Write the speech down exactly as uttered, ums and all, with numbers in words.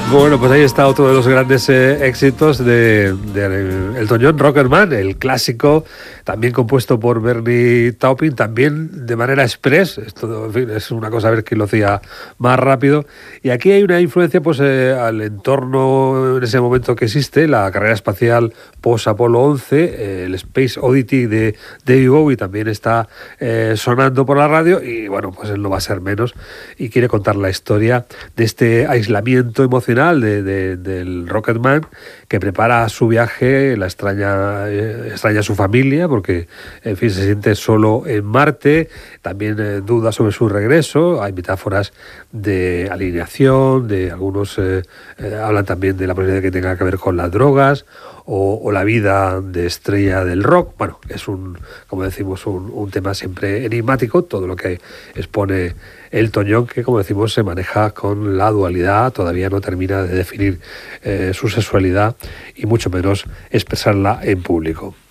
Bueno, pues ahí está otro de los grandes eh, éxitos de, de Elton John, Rocket Man, el clásico, también compuesto por Bernie Taupin, también de manera express. Esto, en fin, es una cosa a ver quién lo hacía más rápido. Y aquí hay una influencia pues eh, al entorno en ese momento que existe, la carrera espacial post-Apolo once, eh, el Space Oddity de David Bowie también está eh, sonando por la radio, y bueno, pues él no va a ser menos y quiere contar la historia de este aislamiento emocional De, de, del Rocketman, que prepara su viaje, la extraña, eh, extraña a su familia, porque en fin se siente solo en Marte, también eh, duda sobre su regreso, hay metáforas de alineación, de algunos eh, eh, hablan también de la posibilidad de que tenga que ver con las drogas, o, o la vida de estrella del rock. Bueno, es un, como decimos, un, un tema siempre enigmático, todo lo que expone Elton John, que como decimos se maneja con la dualidad, todavía no termina de definir eh, su sexualidad y mucho menos expresarla en público.